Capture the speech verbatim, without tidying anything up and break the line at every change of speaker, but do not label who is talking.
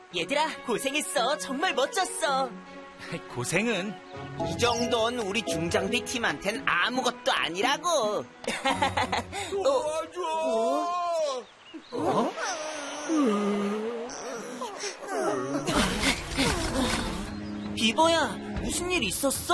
얘들아, 고생했어. 정말 멋졌어.
고생은
이 정도는 우리 중장비 팀한텐 아무것도 아니라고.
도와줘!
어? 비버야, 무슨 일 있었어?